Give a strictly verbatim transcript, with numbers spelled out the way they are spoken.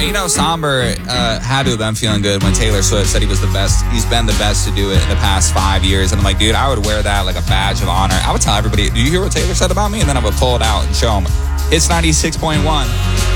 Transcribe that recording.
you know, Somber uh, had to have been feeling good when Taylor Swift said he was the best. He's been the best to do it in the past five years. And I'm like, dude, I would wear that like a badge of honor. I would tell everybody, do you hear what Taylor said about me? And then I would pull it out and show them. It's ninety-six point one.